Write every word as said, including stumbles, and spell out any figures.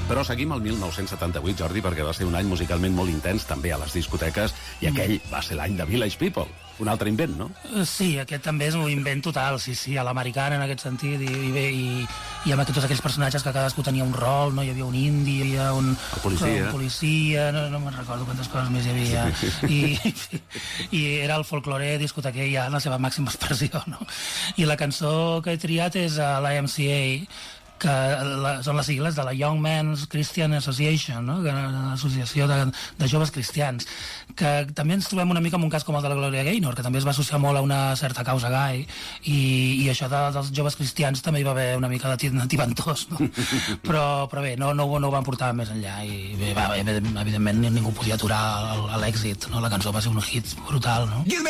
Però seguim el mil nou-cents setanta-vuit, Jordi, perquè va ser un any musicalment molt intens, també a les discoteques, i aquell va ser l'any de Village People. Un altre invent, no? Sí, aquest també és un invent total, sí, sí, a l'americana en aquest sentit, i, i, i, i amb tots aquells personatges que cadascú tenia un rol, no? Hi havia un indi, hi havia un... El policia. Un policia, no, no me'n recordo quantes coses més hi havia. I, i, i era el folklore discotequer ja en la seva màxima expressió, no? I la cançó que he triat és a la M C A, que la, són les sigles de la Young Men's Christian Association, no? L'associació de, de joves cristians, que també ens trobem una mica amb un cas com el de la Gloria Gaynor, que també es va associar molt a una certa causa gai, i, i això de, dels joves cristians també hi va haver una mica de tibantós, no? però, però bé, no, no, no ho van portar més enllà, i bé, va, evidentment ningú podia aturar l'èxit, no? La cançó va ser un hit brutal, no?